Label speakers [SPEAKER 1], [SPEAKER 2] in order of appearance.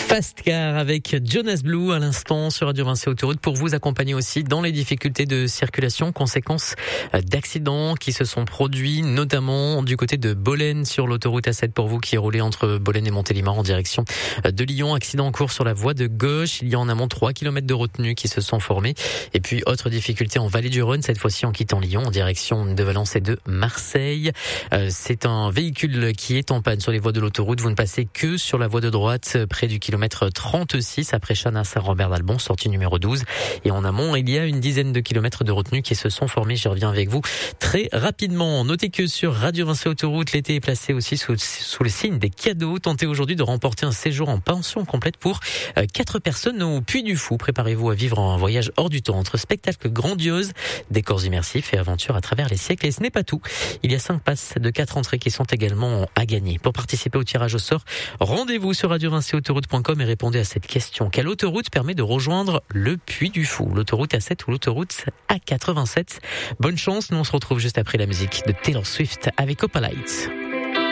[SPEAKER 1] Fast Car avec Jonas Blue à l'instant sur Radio Vinci Autoroute pour vous accompagner aussi dans les difficultés de circulation, conséquences d'accidents qui se sont produits notamment du côté de Bolène sur l'autoroute A7 pour vous qui roulez entre Bolène et Montélimar en direction de Lyon. Accident en cours sur la voie de gauche. Il y a en amont 3 km de retenue qui se sont formés. Et puis autre difficulté en vallée du Rhône, cette fois-ci en quittant Lyon en direction de Valence et de Marseille. C'est un véhicule qui est en panne sur les voies de l'autoroute. Vous ne passez que sur la voie de droite près du kilomètre 36 après Chanas à Robert d'Albon, sortie numéro 12. Et en amont, il y a une dizaine de kilomètres de retenue qui se sont formés. J'y reviens avec vous très rapidement. Notez que sur Radio Vinci Autoroute, l'été est placé aussi sous le signe des cadeaux. Tentez aujourd'hui de remporter un séjour en pension complète pour 4 personnes au Puy du Fou. Préparez-vous à vivre un voyage hors du temps entre spectacles grandioses, décors immersifs et aventures à travers les siècles. Et ce n'est pas tout. Il y a 5 passes de 4 entrées qui sont également à gagner. Pour participer au tirage au sort, rendez-vous sur radiovinciautoroute.com et répondez à cette question. Quelle autoroute permet de rejoindre le Puy du Fou? L'autoroute A7 ou l'autoroute A87? Bonne chance, nous on se retrouve juste après la musique de Taylor Swift avec Opalite.